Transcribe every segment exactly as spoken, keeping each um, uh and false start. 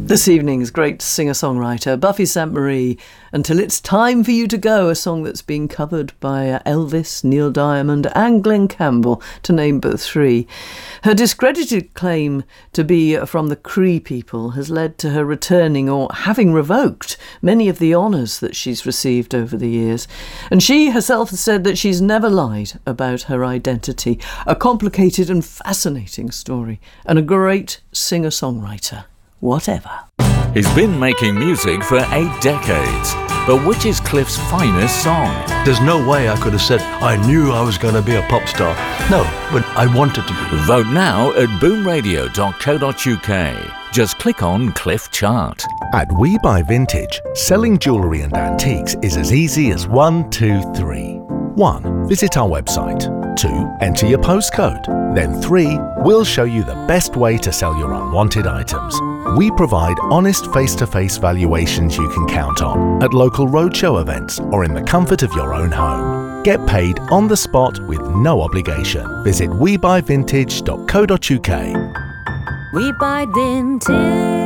This evening's great singer-songwriter, Buffy Sainte-Marie, Until It's Time for You to Go, a song that's been covered by Elvis, Neil Diamond and Glen Campbell, to name but three. Her discredited claim to be from the Cree people has led to her returning or having revoked many of the honours that she's received over the years. And she herself has said that she's never lied about her identity. A complicated and fascinating story, and a great singer-songwriter. Whatever. He's been making music for eight decades, but which is Cliff's finest song? There's no way I could have said I knew I was going to be a pop star. No, but I wanted to be. Vote now at boom radio dot co dot uk. Just click on Cliff Chart. At We Buy Vintage, selling jewellery and antiques is as easy as one, two, three. One, visit our website. Two, enter your postcode. Then three, we'll show you the best way to sell your unwanted items. We provide honest face-to-face valuations you can count on at local roadshow events or in the comfort of your own home. Get paid on the spot with no obligation. Visit we buy vintage dot co dot uk. We Buy Vintage.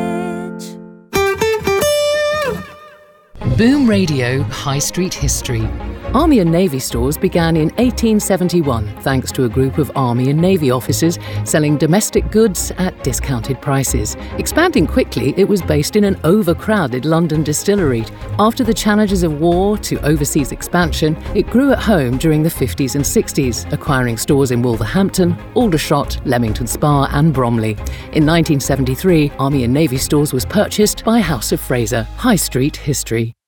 Boom Radio High Street History. Army and Navy stores began in eighteen seventy-one thanks to a group of Army and Navy officers selling domestic goods at discounted prices. Expanding quickly, it was based in an overcrowded London distillery. After the challenges of war to overseas expansion, it grew at home during the fifties and sixties, acquiring stores in Wolverhampton, Aldershot, Leamington Spa and Bromley. In nineteen seventy-three, Army and Navy stores was purchased by House of Fraser. High Street History.